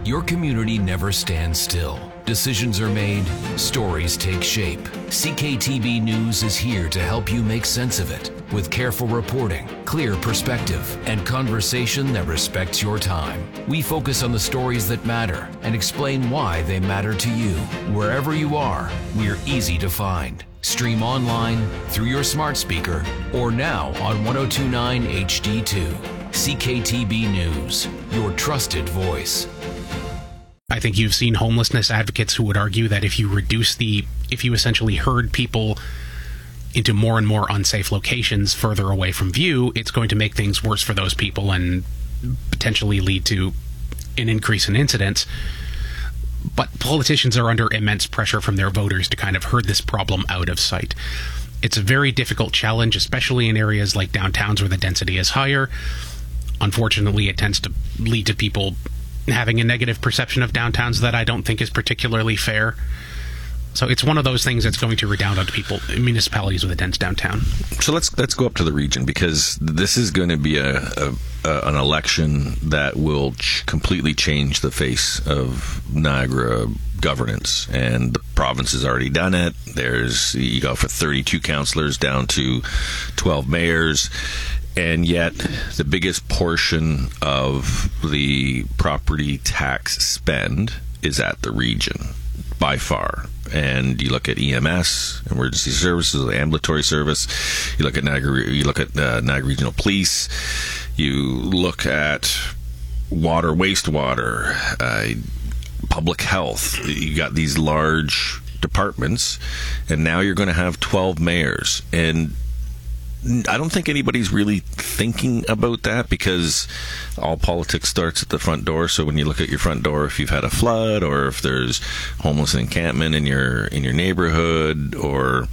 Your community never stands still. Decisions are made, stories take shape. CKTB News is here to help you make sense of it with careful reporting, clear perspective, and conversation that respects your time. We focus on the stories that matter and explain why they matter to you. Wherever you are, we're easy to find. Stream online, through your smart speaker, or now on 1029 HD2. CKTB News, your trusted voice. I think you've seen homelessness advocates who would argue that if you essentially herd people into more and more unsafe locations further away from view, it's going to make things worse for those people and potentially lead to an increase in incidents. But politicians are under immense pressure from their voters to kind of herd this problem out of sight. It's a very difficult challenge, especially in areas like downtowns where the density is higher. Unfortunately, it tends to lead to people having a negative perception of downtowns that I don't think is particularly fair. So it's one of those things that's going to redound onto people, municipalities with a dense downtown. So let's go up to the region, because this is going to be an election that will completely change the face of Niagara governance, and the province has already done it. You go for 32 councillors down to 12 mayors. And yet, the biggest portion of the property tax spend is at the region, by far. And you look at EMS, emergency services, ambulatory service. You look at Niagara. You look at Niagara Regional Police. You look at water, wastewater, public health. You got these large departments, and now you're going to have 12 mayors. And I don't think anybody's really thinking about that, because all politics starts at the front door. So when you look at your front door, if you've had a flood, or if there's homeless encampment in your neighborhood, or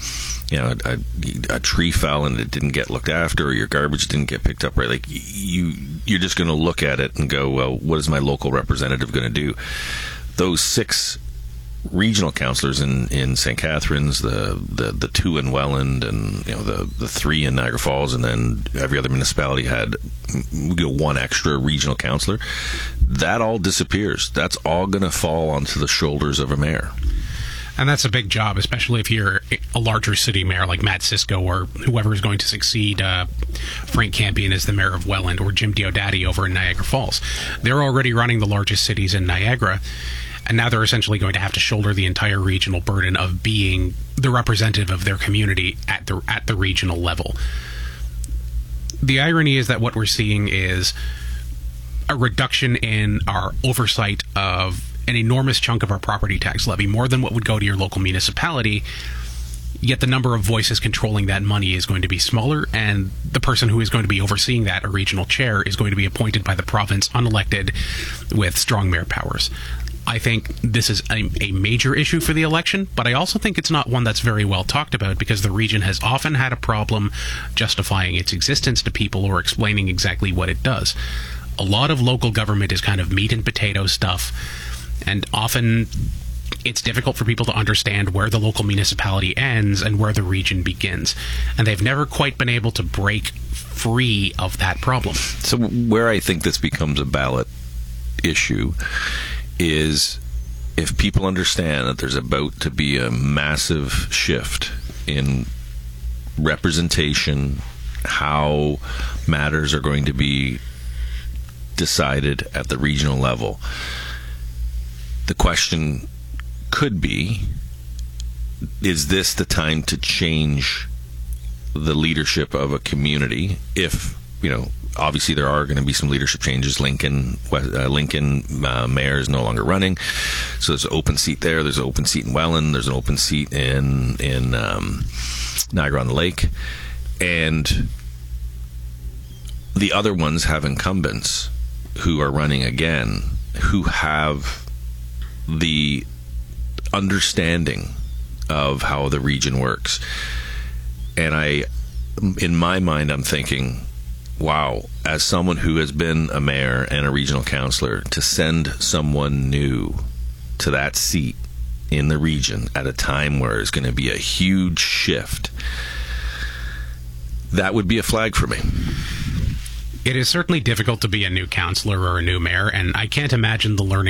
a tree fell and it didn't get looked after, or your garbage didn't get picked up right, like you're just going to look at it and go, well, what is my local representative going to do? Those 6 regional councillors in St. Catharines, the 2 in Welland, and the 3 in Niagara Falls, and then every other municipality had 1 extra regional councillor. That all disappears. That's all going to fall onto the shoulders of a mayor. And that's a big job, especially if you're a larger city mayor like Matt Cisco, or whoever is going to succeed Frank Campion as the mayor of Welland, or Jim Diodati over in Niagara Falls. They're already running the largest cities in Niagara, and now they're essentially going to have to shoulder the entire regional burden of being the representative of their community at the regional level. The irony is that what we're seeing is a reduction in our oversight of an enormous chunk of our property tax levy, more than what would go to your local municipality, yet the number of voices controlling that money is going to be smaller, and the person who is going to be overseeing that, a regional chair, is going to be appointed by the province, unelected, with strong mayor powers. I think this is a major issue for the election, but I also think it's not one that's very well talked about, because the region has often had a problem justifying its existence to people or explaining exactly what it does. A lot of local government is kind of meat and potato stuff, and often it's difficult for people to understand where the local municipality ends and where the region begins. And they've never quite been able to break free of that problem. So where I think this becomes a ballot issue is if people understand that there's about to be a massive shift in representation, how matters are going to be decided at the regional level. The question could be, is this the time to change the leadership of a community? If, obviously there are going to be some leadership changes. Lincoln mayor is no longer running, so there's an open seat there. There's an open seat in Welland. There's an open seat in Niagara-on-the-Lake, and the other ones have incumbents who are running again, who have the understanding of how the region works. And in my mind, I'm thinking, wow, as someone who has been a mayor and a regional councillor, to send someone new to that seat in the region at a time where there's going to be a huge shift, that would be a flag for me. It is certainly difficult to be a new councillor or a new mayor, and I can't imagine the learning